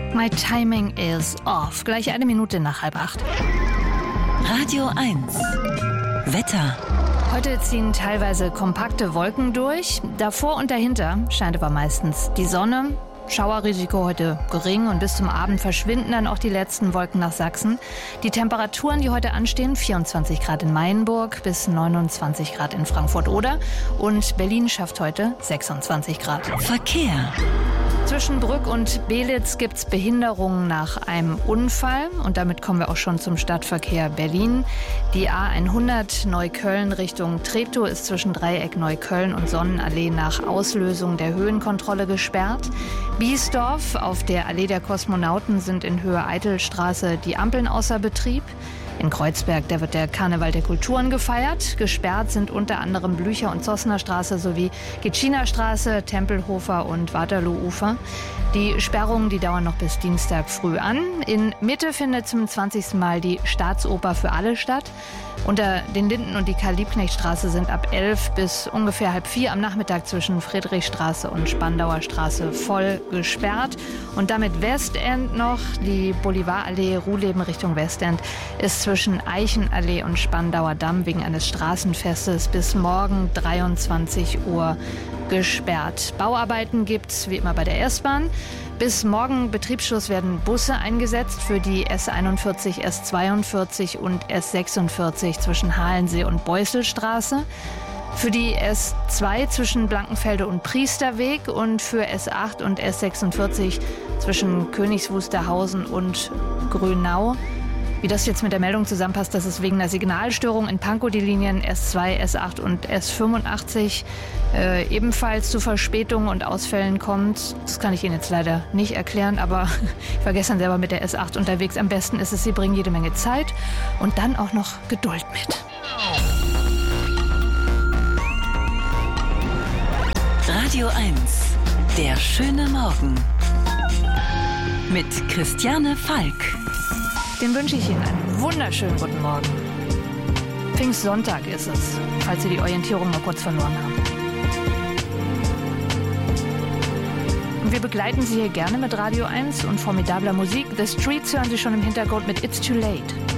My timing is off. Gleich 1 Minute nach 7:30. Radio 1. Wetter. Heute ziehen teilweise kompakte Wolken durch. Davor und dahinter scheint aber meistens die Sonne. Schauerrisiko heute gering und bis zum Abend verschwinden dann auch die letzten Wolken nach Sachsen. Die Temperaturen, die heute anstehen, 24 Grad in Mayenburg bis 29 Grad in Frankfurt-Oder und Berlin schafft heute 26 Grad. Verkehr. Zwischen Brück und Belitz gibt es Behinderungen nach einem Unfall. Und damit kommen wir auch schon zum Stadtverkehr Berlin. Die A100 Neukölln Richtung Treptow ist zwischen Dreieck Neukölln und Sonnenallee nach Auslösung der Höhenkontrolle gesperrt. Biesdorf auf der Allee der Kosmonauten sind in Höhe Eitelstraße die Ampeln außer Betrieb. In Kreuzberg, da wird der Karneval der Kulturen gefeiert. Gesperrt sind unter anderem Blücher- und Zossner Straße sowie Gitschiner Straße, Tempelhofer und Waterloo-Ufer. Die Sperrungen, die dauern noch bis Dienstag früh an. In Mitte findet zum 20. Mal die Staatsoper für alle statt. Unter den Linden und die Karl-Liebknecht-Straße sind ab 11 bis ungefähr 3:30 am Nachmittag zwischen Friedrichstraße und Spandauer Straße voll gesperrt. Und damit Westend noch, die Bolivarallee Ruhleben Richtung Westend ist zwischen Eichenallee und Spandauer Damm wegen eines Straßenfestes bis morgen 23 Uhr gesperrt. Bauarbeiten gibt's wie immer bei der S-Bahn. Bis morgen Betriebsschluss werden Busse eingesetzt für die S41, S42 und S46 zwischen Halensee und Beusselstraße. Für die S2 zwischen Blankenfelde und Priesterweg und für S8 und S46 zwischen Königs Wusterhausen und Grünau. Wie das jetzt mit der Meldung zusammenpasst, dass es wegen einer Signalstörung in Pankow die Linien S2, S8 und S85 ebenfalls zu Verspätungen und Ausfällen kommt. Das kann ich Ihnen jetzt leider nicht erklären, aber ich war gestern selber mit der S8 unterwegs. Am besten ist es, Sie bringen jede Menge Zeit und dann auch noch Geduld mit. Radio 1. Der schöne Morgen. Mit Christiane Falk. Den wünsche ich Ihnen einen wunderschönen guten Morgen. Pfingstsonntag ist es, falls Sie die Orientierung mal kurz verloren haben. Und wir begleiten Sie hier gerne mit Radio 1 und formidabler Musik. The Streets hören Sie schon im Hintergrund mit It's Too Late.